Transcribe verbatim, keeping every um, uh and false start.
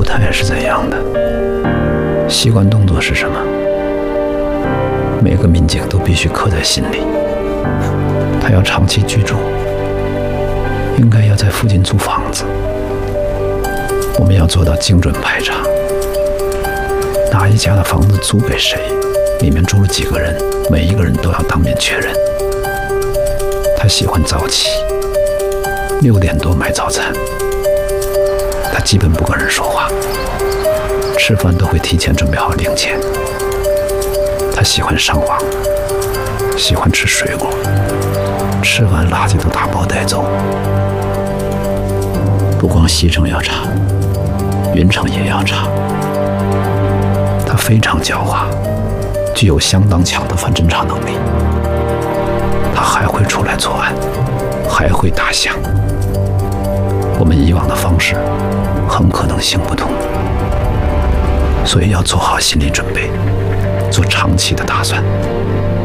态是怎样的？习惯动作是什么？每个民警都必须刻在心里。他要长期居住，应该要在附近租房子。我们要做到精准排查，哪一家的房子租给谁，里面住了几个人，每一个人都要当面确认。他喜欢早起，六点多买早餐。他基本不跟人说话，吃饭都会提前准备好零钱。他喜欢上网，喜欢吃水果，吃完垃圾都打包带走。不光西城要查，云城也要查。他非常狡猾，具有相当强的反侦查能力。他还会出来作案，还会打响。我们以往的方式很可能行不通，所以要做好心理准备，做长期的打算。